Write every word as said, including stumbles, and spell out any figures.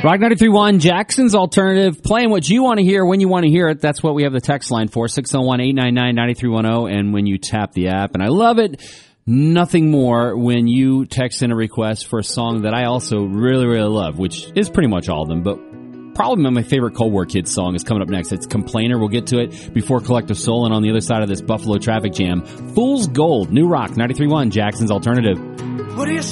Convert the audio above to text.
Rock ninety-three point one, Jackson's Alternative, playing what you want to hear when you want to hear it. That's what we have the text line for, six oh one, eight nine nine, nine three one oh, and when you tap the app. And I love it. Nothing more when you text in a request for a song that I also really, really love, which is pretty much all of them, but probably my favorite Cold War Kids song is coming up next. It's Complainer. We'll get to it before Collective Soul, and on the other side of this Buffalo traffic jam, Fool's Gold, New Rock ninety-three point one, Jackson's Alternative. What do you